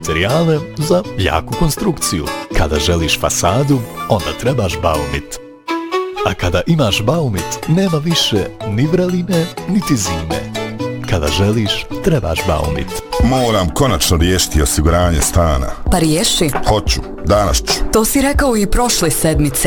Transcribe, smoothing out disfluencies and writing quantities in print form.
Materijale za jaku konstrukciju. Kada želiš fasadu, onda trebaš Baumit. A kada imaš Baumit, nema više ni vreline, niti zime. Kada želiš, trebaš Baumit. Moram konačno riješiti osiguranje stana. Pa riješi. Hoću, danas ću. To si rekao i prošle sedmice.